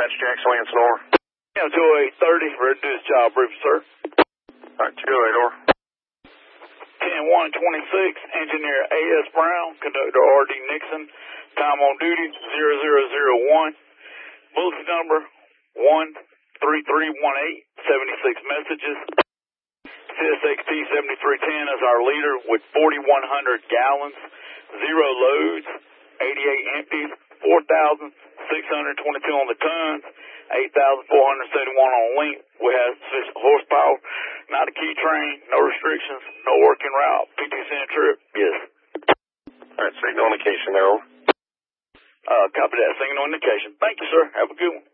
Dispatch Jackson Lance Nor. Yeah, 2830, ready to do this job brief, sir. Alright, 208 or. 10-126, Engineer A.S. Brown, Conductor R.D. Nixon, time on duty 0001, bulletin number 13318, 76 messages. CSXT 7310 is our leader with 4,100 gallons, 0 loads, 88 empties, 4,622 on the tons, 8,471 on length. We have sufficient horsepower, not a key train, no restrictions, no working route, 50-cent trip, yes. Alright, signal indication there, over. Copy that, signal indication. Thank you, sir. Have a good one.